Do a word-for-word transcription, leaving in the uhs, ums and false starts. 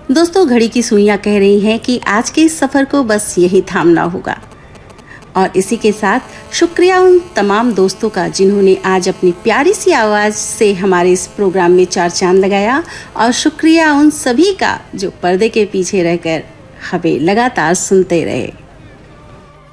दोस्तों, घड़ी की सुइयां कह रही हैं कि आज के इस सफ़र को बस यही थामना होगा। और इसी के साथ शुक्रिया उन तमाम दोस्तों का जिन्होंने आज अपनी प्यारी सी आवाज़ से हमारे इस प्रोग्राम में चार चांद लगाया, और शुक्रिया उन सभी का जो पर्दे के पीछे रहकर हमें लगातार सुनते रहे।